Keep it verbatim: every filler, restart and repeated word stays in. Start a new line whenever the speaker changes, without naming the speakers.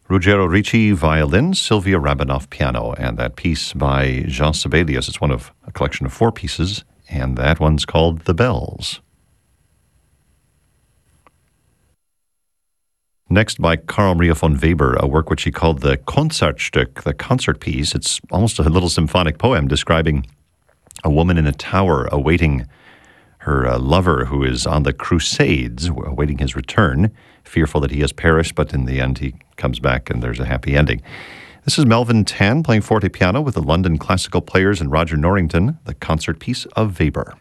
Ruggero Ricci, violin, Sylvia Rabinoff, piano, and that piece by Jean Sibelius. It's one of a collection of four pieces, and that one's called The Bells. Next by Carl Maria von Weber, a work which he called the Konzertstück, the concert piece. It's almost a little symphonic poem describing a woman in a tower awaiting her uh, lover who is on the Crusades, awaiting his return, fearful that he has perished, but in the end he comes back and there's a happy ending. This is Melvin Tan playing forte piano with the London Classical Players and Roger Norrington, the concert piece of Weber.